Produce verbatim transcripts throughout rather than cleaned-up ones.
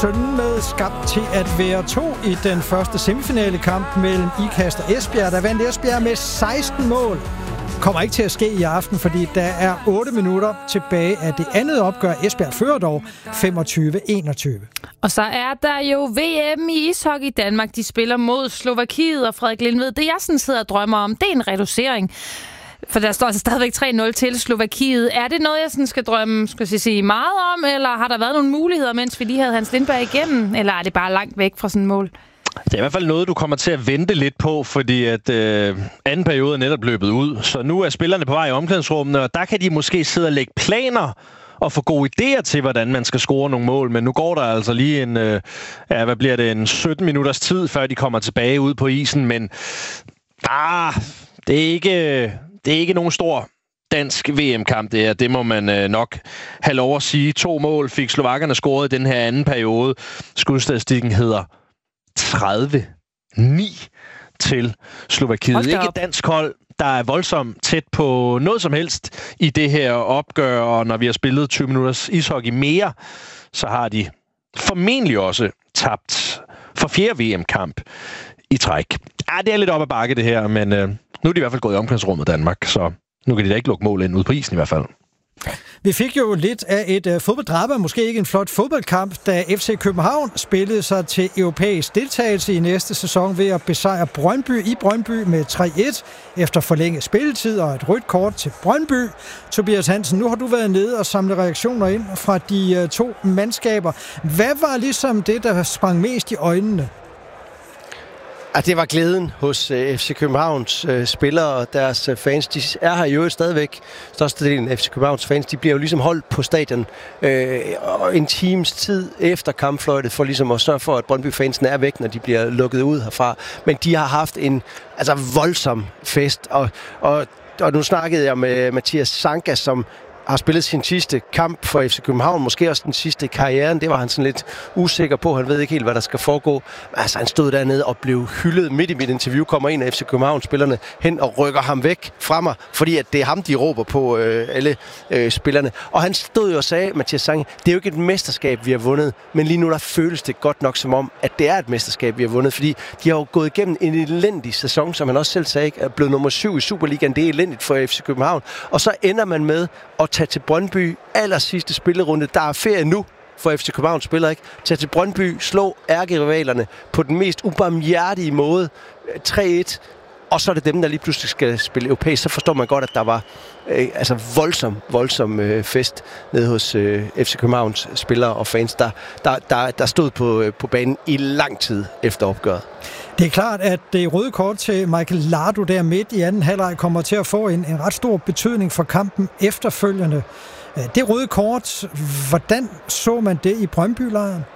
sønnen med skabt til at være to i den første semifinalekamp mellem Ikast og Esbjerg. Der vandt Esbjerg med seksten mål. Kommer ikke til at ske i aften, fordi der er otte minutter tilbage af det andet opgør. Esbjerg fører dog femogtyve enogtyve. Og så er der jo V M i ishockey i Danmark. De spiller mod Slovakiet, og Frederik Lindved, det jeg sådan sidder og drømmer om, det er en reducering. For der står altså stadigvæk tre nul til Slovakiet. Er det noget, jeg sådan skal drømme skal jeg sige, meget om, eller har der været nogle muligheder, mens vi lige havde Hans Lindberg igennem? Eller er det bare langt væk fra sådan et mål? Det er i hvert fald noget, du kommer til at vente lidt på, fordi at øh, anden periode er netop løbet ud. Så nu er spillerne på vej i omklædningsrummene, og der kan de måske sidde og lægge planer og få gode idéer til, hvordan man skal score nogle mål. Men nu går der altså lige en, øh, ja, hvad bliver det, en sytten minutters tid, før de kommer tilbage ud på isen. Men ah, det er ikke, det er ikke nogen stor dansk V M-kamp, det er. Det må man øh, nok have lov at sige. To mål fik slovakkerne scoret i den her anden periode. Skudstatistikken hedder tredive ni til Slovakiet. Ikke et dansk hold, der er voldsomt tæt på noget som helst i det her opgør, og når vi har spillet tyve minutters ishockey mere, så har de formentlig også tabt for fjerde V M-kamp i træk. Ja, det er lidt op ad bakke det her, men øh, nu er de i hvert fald gået i omklædningsrummet Danmark, så nu kan de da ikke lukke mål ind ude på isen i hvert fald. Vi fik jo lidt af et uh, fodbolddrama, måske ikke en flot fodboldkamp, da F C København spillede sig til europæisk deltagelse i næste sæson ved at besejre Brøndby i Brøndby med tre et efter forlænget spilletid og et rødt kort til Brøndby. Tobias Hansen, nu har du været nede og samlet reaktioner ind fra de uh, to mandskaber. Hvad var ligesom det, der sprang mest i øjnene? Ja, det var glæden hos uh, F C Københavns uh, spillere og deres uh, fans. De er her jo stadigvæk. Størstedelen af F C Københavns fans, de bliver jo ligesom holdt på stadion uh, en times tid efter kampfløjtet, for ligesom at sørge for, at Brøndby-fansene er væk, når de bliver lukket ud herfra. Men de har haft en altså, voldsom fest, og, og, og nu snakkede jeg med Mathias Sanka, som har spillet sin sidste kamp for F C København, måske også den sidste i karrieren. Det var han sådan lidt usikker på. Han ved ikke helt, hvad der skal foregå. Altså, han stod dernede og blev hyldet. Midt i mit interview kommer en af F C København-spillerne hen og rykker ham væk fra mig, fordi at det er ham, de råber på, øh, alle øh, spillerne. Og han stod jo og sagde, Mathias Sange, det er jo ikke et mesterskab, vi har vundet, men lige nu der føles det godt nok som om, at det er et mesterskab, vi har vundet, fordi de har jo gået igennem en elendig sæson, som han også selv sagde, er blevet nummer syv i Superligaen. Det er elendigt for F C København. Og så ender man med at tage til Brøndby, aller sidste spillerunde. Der er ferie nu for F C København spiller, ikke? Tage til Brøndby, slå ærkerivalerne på den mest ubarmhjertige måde, tre et, og så er det dem, der lige pludselig skal spille europæisk. Så forstår man godt, at der var øh, altså voldsom, voldsom øh, fest nede hos øh, F C Københavns spillere og fans, der, der, der, der stod på, øh, på banen i lang tid efter opgøret. Det er klart, at det røde kort til Michael Lardo der midt i anden halvleg kommer til at få en, en ret stor betydning for kampen efterfølgende. Det røde kort, hvordan så man det i Brøndby-lejren?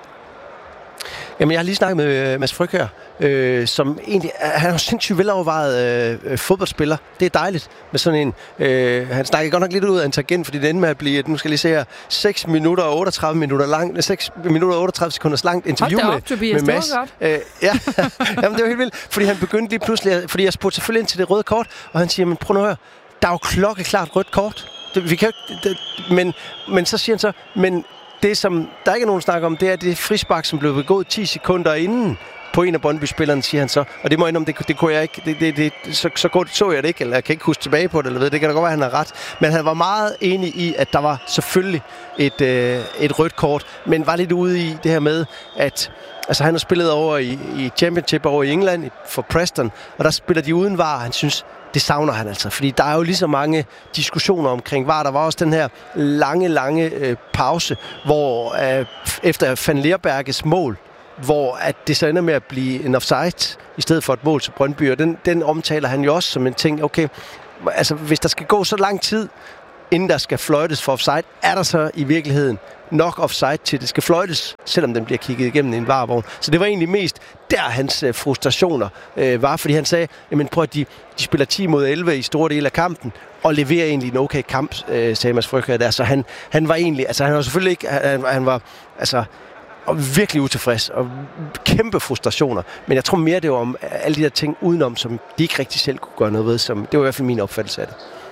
Jamen, jeg har lige snakket med Mads Frygkjær, øh, som egentlig, han er jo sindssygt velovervejet øh, fodboldspiller. Det er dejligt med sådan en, øh, han snakker godt nok lidt ud af en tangent, fordi det ender med at blive, at nu skal jeg lige se her, seks minutter og otteogtredive minutter langt, seks minutter og otteogtredive sekunders langt interview op, med, Tobias, med Mads. Øh, ja, jamen, det var helt vildt, fordi han begyndte lige pludselig, fordi jeg spurgte selvfølgelig ind til det røde kort, og han siger, men prøv nu at høre, der er jo klokkeklart rødt kort. Det, vi kan, det, men, men så siger han så, men det, som der ikke er nogen snak om, det er det frispark, som blev begået ti sekunder inden på en af Brøndby-spillerne, siger han så. Og det må jeg indrømme, det, det kunne jeg ikke. Det, det, det, så, så godt så jeg det ikke, eller jeg kan ikke huske tilbage på det, eller ved. Det kan da godt være, han har ret. Men han var meget enig i, at der var selvfølgelig et, øh, et rødt kort, men var lidt ude i det her med, at altså, han har spillet over i, i Championship over i England for Preston, og der spiller de uden V A R. Han synes, det savner han altså, fordi der er jo lige så mange diskussioner omkring V A R. Der var også den her lange, lange øh, pause, hvor øh, efter Van Leerberges mål, hvor at det så ender med at blive en offside i stedet for et mål til Brøndby, og den, den omtaler han jo også som en ting, okay, altså hvis der skal gå så lang tid, inden der skal fløjtes for offside, er der så i virkeligheden nok offside til, det skal fløjtes, selvom den bliver kigget igennem en V A R-vogn. Så det var egentlig mest der, hans øh, frustrationer øh, var, fordi han sagde, jamen prøv at de, de spiller ti mod elleve i store dele af kampen, og leverer egentlig en okay kamp, øh, sagde Mads Frygkjær der. Så han, han var egentlig, altså han var selvfølgelig ikke, han, han var altså og virkelig utilfreds, og kæmpe frustrationer. Men jeg tror mere, det var om alle de der ting udenom, som de ikke rigtig selv kunne gøre noget ved. Som, det var i hvert fald min opfattelse af det.